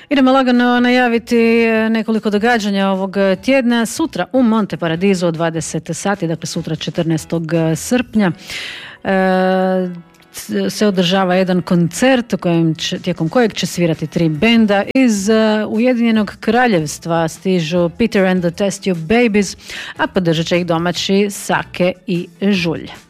Idemo lagano najaviti nekoliko događanja ovog tjedna. Sutra u Monte Paradiso u 20 sati, dakle sutra 14. srpnja, se održava jedan koncert tijekom kojeg će svirati 3 benda iz Ujedinjenog Kraljevstva. Stižu Peter and the Test Tube Babies, a podržat će ih domaći Sake i Žulj.